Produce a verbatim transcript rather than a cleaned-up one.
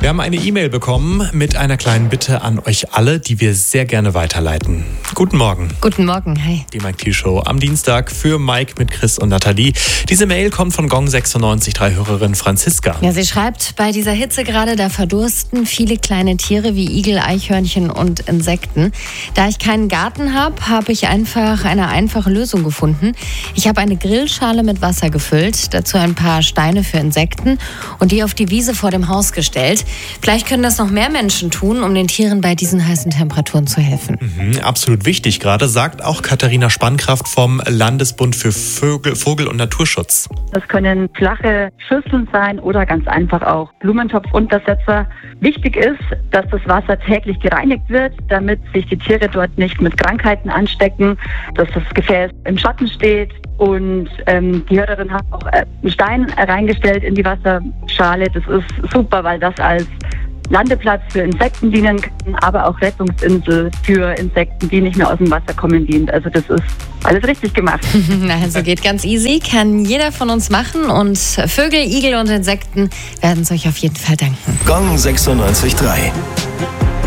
Wir haben eine E-Mail bekommen mit einer kleinen Bitte an euch alle, die wir sehr gerne weiterleiten. Guten Morgen. Guten Morgen, hey. Die Mike Thiel Show am Dienstag für Mike mit Chris und Nathalie. Diese Mail kommt von Gong sechsundneunzig Komma drei Hörerin Franziska. Ja, sie schreibt, bei dieser Hitze gerade, da verdursten viele kleine Tiere wie Igel, Eichhörnchen und Insekten. Da ich keinen Garten habe, habe ich einfach eine einfache Lösung gefunden. Ich habe eine Grillschale mit Wasser gefüllt, dazu ein paar Steine für Insekten und die auf die Wiese vor dem Haus gestellt. Vielleicht können das noch mehr Menschen tun, um den Tieren bei diesen heißen Temperaturen zu helfen. Mhm, absolut wichtig gerade, sagt auch Katharina Spannkraft vom Landesbund für Vögel, Vogel- und Naturschutz. Das können flache Schüsseln sein oder ganz einfach auch Blumentopfuntersetzer. Wichtig ist, dass das Wasser täglich gereinigt wird, damit sich die Tiere dort nicht mit Krankheiten anstecken, dass das Gefäß im Schatten steht. Und ähm, die Hörerin hat auch äh, einen Stein reingestellt in die Wasserschale. Das ist super, weil das als Landeplatz für Insekten dienen kann, aber auch Rettungsinsel für Insekten, die nicht mehr aus dem Wasser kommen, dient. Also das ist alles richtig gemacht. Also geht ganz easy, kann jeder von uns machen und Vögel, Igel und Insekten werden es euch auf jeden Fall danken. Gong sechsundneunzig Komma drei.